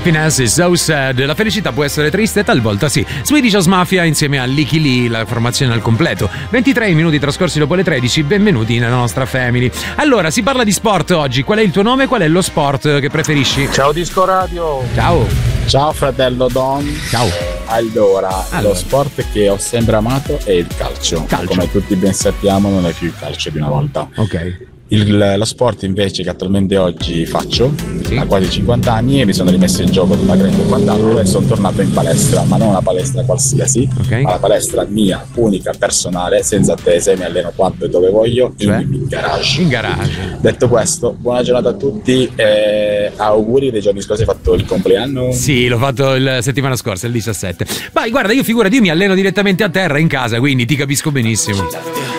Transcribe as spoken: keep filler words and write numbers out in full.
Happiness is so sad. La felicità può essere triste, talvolta sì. Swedish House Mafia insieme a Licky Lee, la formazione al completo. ventitré minuti trascorsi dopo le tredici, benvenuti nella nostra family. Allora, si parla di sport oggi. Qual è il tuo nome? Qual è lo sport che preferisci? Ciao Disco Radio. Ciao. Ciao fratello Don. Ciao. Allora, allora, lo sport che ho sempre amato è il calcio. calcio. Come tutti ben sappiamo, non è più il calcio di una volta. Ok. Il, lo sport invece che attualmente oggi faccio, sì. a quasi cinquanta anni, e mi sono rimesso in gioco dimagrendo e quant'altro e sono tornato in palestra, ma non una palestra qualsiasi, okay. ma una palestra mia, unica, personale, senza attese, mi alleno quando e dove voglio, cioè? in, in garage. In garage. Detto questo, buona giornata a tutti e auguri, dei giorni scorsi hai fatto il compleanno? Sì, l'ho fatto la settimana scorsa, il diciassette. Vai, guarda, io figurati, io mi alleno direttamente a terra in casa, quindi ti capisco benissimo.